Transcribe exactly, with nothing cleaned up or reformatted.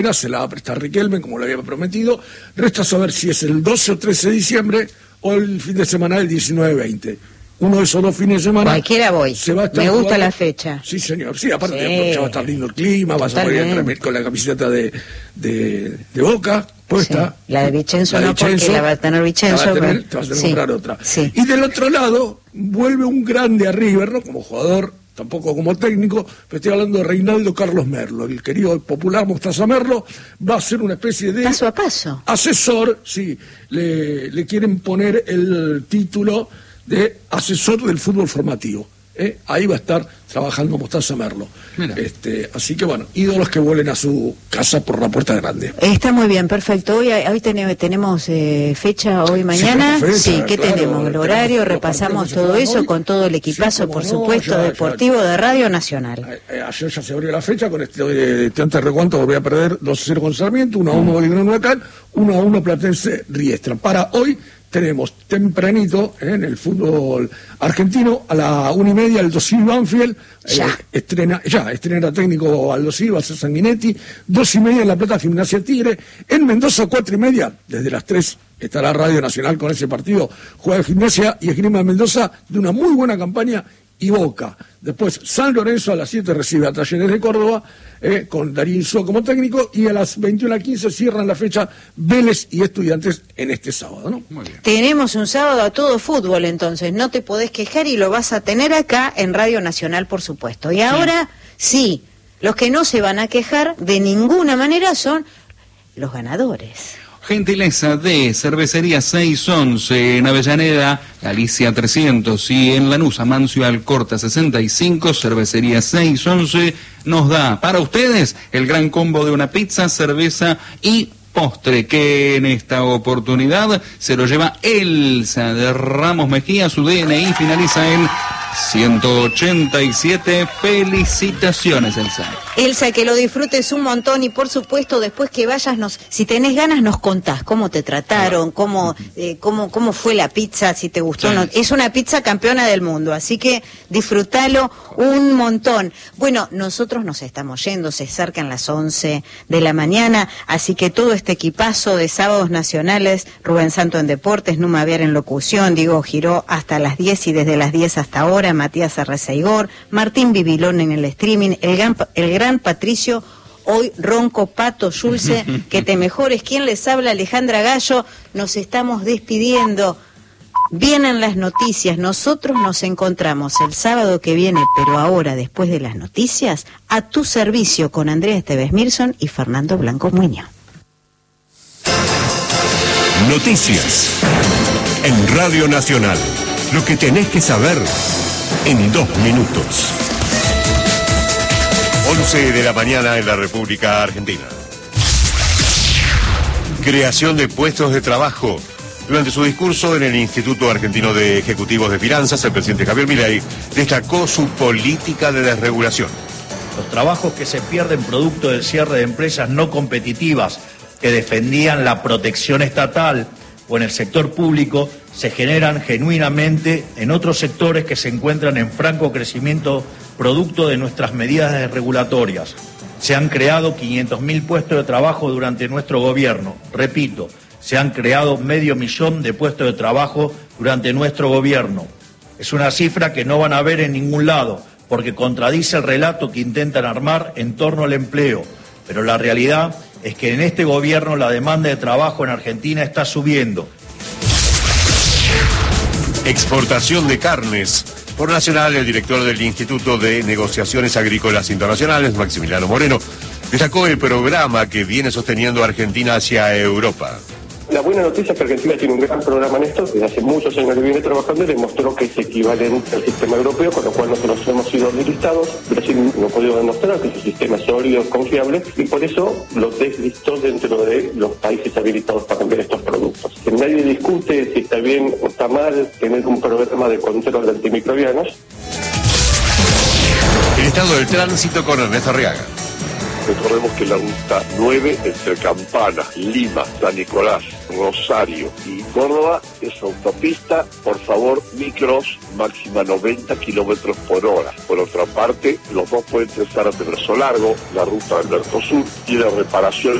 se la va a prestar Riquelme, como lo había prometido. Resta saber si es el doce o trece de diciembre o el fin de semana del diecinueve veinte. Uno de esos dos fines de semana. Cualquiera voy. Se va a estar Me gusta jugando. La fecha. Sí, señor. Sí, aparte Sí. ya va a estar lindo el clima, vas a poder entrar con la camiseta de, de, de Boca puesta. Sí. La de Vicenzo La de no, porque Vicenzo, la va a tener Vicenzo. Te vas a tener, pero... te vas a tener sí. que comprar otra. Sí. Y del otro lado, vuelve un grande a River, ¿no? Como jugador, tampoco como técnico, pero estoy hablando de Reinaldo Carlos Merlo, el querido popular Mostaza Merlo, va a ser una especie de... Paso a paso. Asesor, sí, le, le quieren poner el título de asesor del fútbol formativo. ¿eh? Ahí va a estar trabajando Mostaza Merlo. Este, así que bueno, ídolos que vuelen a su casa por la puerta grande. Está muy bien, perfecto. Hoy, hoy tenemos, tenemos eh, fecha, hoy mañana. Sí, fecha, sí ¿qué claro, tenemos? El horario, tenemos repasamos todo eso hoy, con todo el equipazo, sí, por no, supuesto, ya, deportivo ya, de Radio Nacional. Ayer ya se abrió la fecha con este, este antes recuento, volví a perder dos a cero con Sarmiento, uno a uno con Gran Huracán, uno a uno Platense Riestra. Para hoy tenemos tempranito eh, en el fútbol argentino, a la una y media, Aldo Silva Banfield, ya. Eh, estrena, ya, estrena técnico Aldo Silva, César Sanguinetti, dos y media en La Plata, Gimnasia Tigre, en Mendoza, cuatro y media, desde las tres estará Radio Nacional con ese partido, juega Gimnasia y Esgrima de Mendoza, de una muy buena campaña, y Boca. Después San Lorenzo a las siete recibe a Talleres de Córdoba, eh, con Darín Suárez como técnico, y a las veintiuna quince cierran la fecha Vélez y Estudiantes en este sábado, ¿no? Muy bien. Tenemos un sábado a todo fútbol, entonces no te podés quejar y lo vas a tener acá en Radio Nacional, por supuesto. Y ahora, sí, sí los que no se van a quejar de ninguna manera son los ganadores. Gentileza de Cervecería seiscientos once en Avellaneda, Galicia trescientos, y en Lanús, Amancio Alcorta sesenta y cinco, Cervecería seiscientos once nos da para ustedes el gran combo de una pizza, cerveza y postre, que en esta oportunidad se lo lleva Elsa de Ramos Mejía, su D N I finaliza en ciento ochenta y siete. Felicitaciones, Elsa. Elsa, que lo disfrutes un montón y por supuesto después que vayas, nos, si tenés ganas nos contás cómo te trataron, cómo, eh, cómo, cómo fue la pizza, si te gustó o no. Es una pizza campeona del mundo, así que disfrútalo un montón. Bueno, nosotros nos estamos yendo, se acercan las once de la mañana, así que todo este equipazo de sábados nacionales, Rubén Santo en Deportes, Numa Viar en Locución, Diego Giró hasta las diez y desde las diez hasta ahora, Matías Arrezaigor, Martín Bibilón en el streaming, el gran, el gran Patricio, hoy ronco, Pato, Yulce, que te mejores. ¿Quién les habla? Alejandra Gallo. Nos estamos despidiendo. Vienen las noticias. Nosotros nos encontramos el sábado que viene, pero ahora, después de las noticias, a tu servicio con Andrea Esteves Mirson y Fernando Blanco Muñoz. Noticias en Radio Nacional. Lo que tenés que saber en dos minutos. once de la mañana en la República Argentina. Creación de puestos de trabajo. Durante su discurso en el Instituto Argentino de Ejecutivos de Finanzas, el presidente Javier Milei destacó su política de desregulación. Los trabajos que se pierden producto del cierre de empresas no competitivas que defendían la protección estatal o en el sector público se generan genuinamente en otros sectores que se encuentran en franco crecimiento producto de nuestras medidas regulatorias. Se han creado quinientos mil puestos de trabajo durante nuestro gobierno. Repito, se han creado medio millón de puestos de trabajo durante nuestro gobierno. Es una cifra que no van a ver en ningún lado, porque contradice el relato que intentan armar en torno al empleo. Pero la realidad es que en este gobierno la demanda de trabajo en Argentina está subiendo. Exportación de carnes. Por Nacional, el director del Instituto de Negociaciones Agrícolas Internacionales, Maximiliano Moreno, destacó el programa que viene sosteniendo Argentina hacia Europa. La buena noticia es que Argentina tiene un gran programa en esto, desde hace muchos años que viene trabajando y demostró que es equivalente al sistema europeo, con lo cual nosotros hemos sido deslistados. Brasil no ha podido demostrar que su sistema es sólido, confiable, y por eso lo deslistó dentro de los países habilitados para vender estos productos. Que nadie discute si está bien o está mal tener un programa de control de antimicrobianos. El estado del tránsito con Ernesto Arriaga. Recordemos que la ruta nueve entre Campana, Lima, San Nicolás, Rosario y Córdoba es autopista, por favor, micros, máxima noventa kilómetros por hora. Por otra parte, los dos puentes Zárate-Verso Largo, la ruta del Mercosur, tiene reparación